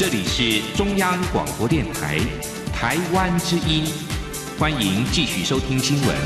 这里是中央广播电台台湾之音，欢迎继续收听新闻。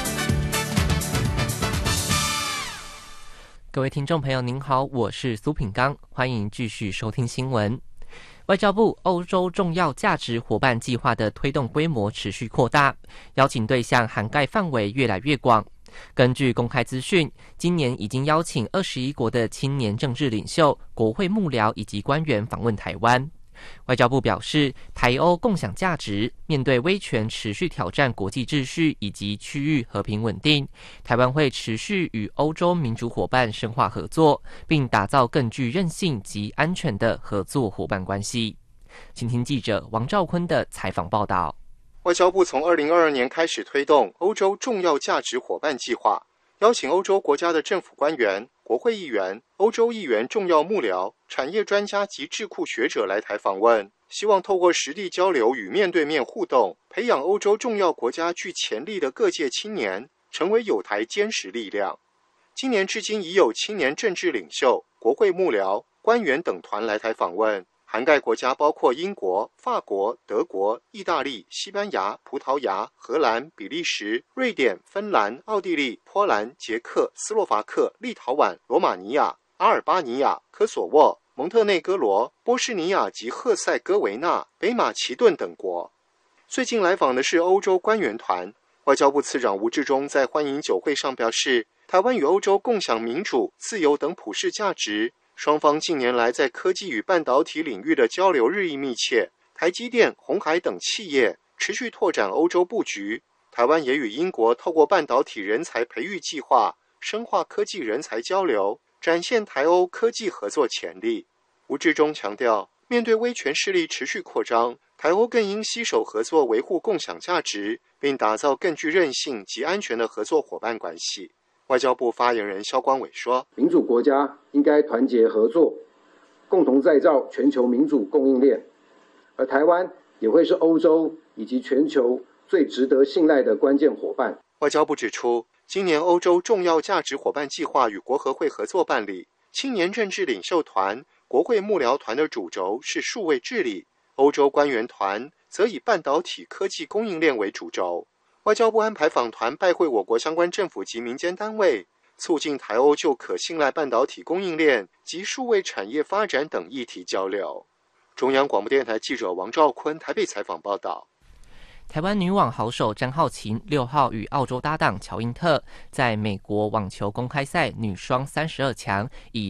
各位听众朋友您好，我是苏品刚，欢迎继续收听新闻。外交部欧洲重要价值伙伴计划的推动规模持续扩大，邀请对象涵盖范围越来越广。根据公开资讯，今年已经邀请21国的青年政治领袖、国会幕僚以及官员访问台湾。外交部表示，台欧共享价值，面对威权持续挑战国际秩序以及区域和平稳定，台湾会持续与欧洲民主伙伴深化合作，并打造更具韧性及安全的合作伙伴关系。请听记者王兆坤的采访报道。 外交部从2022年开始推动欧洲重要价值伙伴计划，邀请欧洲国家的政府官员、国会议员、欧洲议员重要幕僚、产业专家及智库学者来台访问，希望透过实地交流与面对面互动，培养欧洲重要国家具潜力的各界青年，成为友台坚实力量。今年至今已有青年政治领袖、国会幕僚、官员等团来台访问，涵盖国家包括英国、法国、德国、意大利、西班牙、葡萄牙、荷兰、比利时、瑞典、芬兰、奥地利、波兰、捷克、斯洛伐克、立陶宛、罗马尼亚、阿尔巴尼亚、科索沃、蒙特内哥罗、波士尼亚及赫塞哥维那、北马其顿等国。最近来访的是欧洲官员团。外交部次长吴志忠在欢迎酒会上表示，台湾与欧洲共享民主、自由等普世价值，双方近年来在科技与半导体领域的交流日益密切，台积电、鸿海等企业持续拓展欧洲布局。台湾也与英国透过半导体人才培育计划，深化科技人才交流，展现台欧科技合作潜力。吴志忠强调，面对威权势力持续扩张，台欧更应携手合作，维护共享价值，并打造更具韧性及安全的合作伙伴关系。外交部发言人萧光伟说， 民主国家应该团结合作，共同再造全球民主供应链，而台湾也会是欧洲以及全球最值得信赖的关键伙伴。 外交部指出，今年欧洲重要价值伙伴计划与国合会合作办理，青年政治领袖团、国会幕僚团的主轴是数位治理，欧洲官员团则以半导体科技供应链为主轴。外交部安排访团拜会我国相关政府及民间单位，促进台欧就可信赖半导体供应链及数位产业发展等议题交流。中央广播电台记者王兆坤台北采访报道。 台湾女网好手詹皓晴6号与澳洲搭档乔英特在美国网球公开赛女双32强以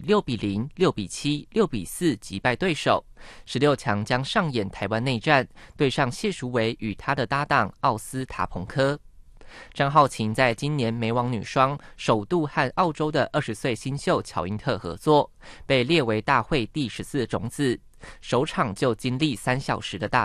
6-0、6-7、6-4击败对手，16强将上演台湾内战，对上谢淑薇与她的搭档奥斯塔彭科。詹皓晴在今年美网女双首度和澳洲的20岁新秀乔英特合作，被列为大会第14种子，首场就经历3小时的大